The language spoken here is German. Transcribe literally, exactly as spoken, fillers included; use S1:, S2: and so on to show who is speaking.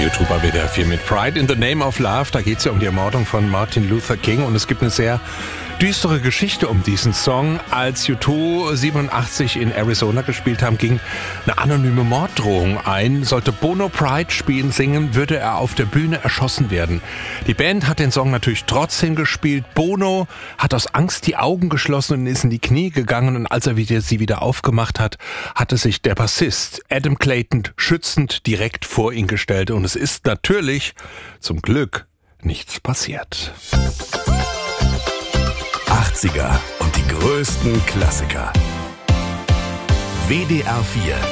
S1: YouTube bei W D R vier mit Pride in the Name of Love. Da geht es ja um die Ermordung von Martin Luther King und es gibt eine sehr düstere Geschichte um diesen Song. Als U zwei siebenundachtzig in Arizona gespielt haben, ging eine anonyme Morddrohung ein. Sollte Bono Pride spielen, singen, würde er auf der Bühne erschossen werden. Die Band hat den Song natürlich trotzdem gespielt. Bono hat aus Angst die Augen geschlossen und ist in die Knie gegangen. Und als er wieder, sie wieder aufgemacht hat, hatte sich der Bassist Adam Clayton schützend direkt vor ihn gestellt. Und es ist natürlich zum Glück nichts passiert.
S2: achtziger und die größten Klassiker. W D R vier